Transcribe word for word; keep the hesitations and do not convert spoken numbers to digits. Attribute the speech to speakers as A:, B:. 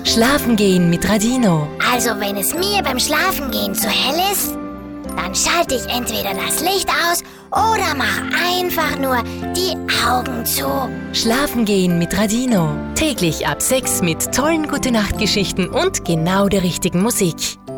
A: Schlafen gehen mit Radino.
B: Also wenn es mir beim Schlafengehen zu hell ist, dann schalte ich entweder das Licht aus oder mach einfach nur die Augen zu.
A: Schlafen gehen mit Radino. Täglich ab sechs mit tollen Gute-Nacht-Geschichten und genau der richtigen Musik.